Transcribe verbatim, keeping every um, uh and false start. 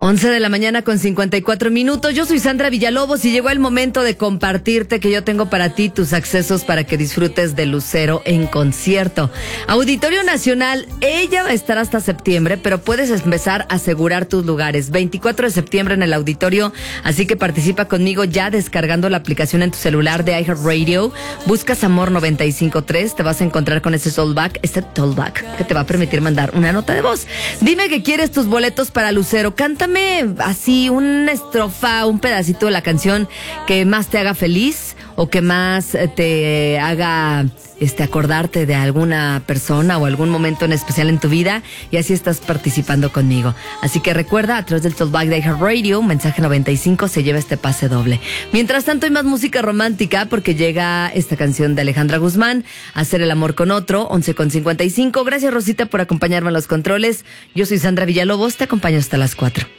once de la mañana con cincuenta y cuatro minutos. Yo soy Sandra Villalobos y llegó el momento de compartirte que yo tengo para ti tus accesos para que disfrutes de Lucero en concierto. Auditorio Nacional, ella va a estar hasta septiembre, pero puedes empezar a asegurar tus lugares. veinticuatro de septiembre en el auditorio, así que participa conmigo ya descargando la aplicación en tu celular de iHeartRadio. Buscas Amor noventa y cinco punto tres, te vas a encontrar con ese tollback, este tollback que te va a permitir mandar una nota de voz. Dime que quieres tus boletos para Lucero. Cántame así una estrofa, un pedacito de la canción que más te haga feliz o que más te haga este acordarte de alguna persona o algún momento en especial en tu vida, y así estás participando conmigo. Así que recuerda, a través del Tollback de iHeartRadio, mensaje noventa y cinco, se lleva este pase doble. Mientras tanto hay más música romántica porque llega esta canción de Alejandra Guzmán, Hacer el amor con otro, once con cincuenta y cinco. Gracias, Rosita, por acompañarme en los controles. Yo soy Sandra Villalobos, te acompaño hasta las cuatro.